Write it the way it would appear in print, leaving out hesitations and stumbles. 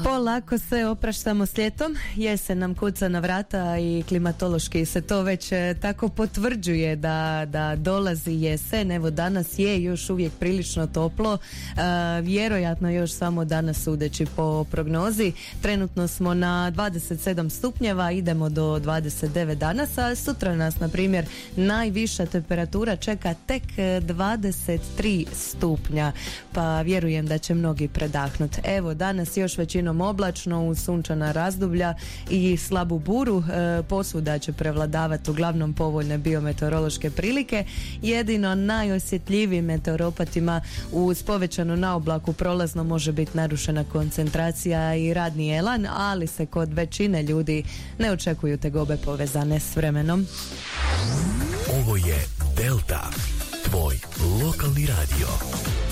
Polako se opraštamo s ljetom, jesen nam kuca na vrata i klimatološki se to već tako potvrđuje da dolazi jesen. Evo danas je još uvijek prilično toplo, vjerojatno još samo danas sudeći po prognozi. Trenutno smo na 27 stupnjeva, idemo do 29 danas, a sutra nas na primjer najviša temperatura čeka tek 23 stupnja, pa vjerujem da će mnogi predahnuti. Evo danas još većinom oblačno uz sunčana razdoblja i slabu buru, posvuda će prevladavati uglavnom povoljne biometeorološke prilike. Jedino najosjetljivijim meteoropatima uz povećanu naoblaku prolazno može biti narušena koncentracija i radni elan, ali se kod većine ljudi ne očekuju tegobe povezane s vremenom. Ovo je Delta, tvoj lokalni radio.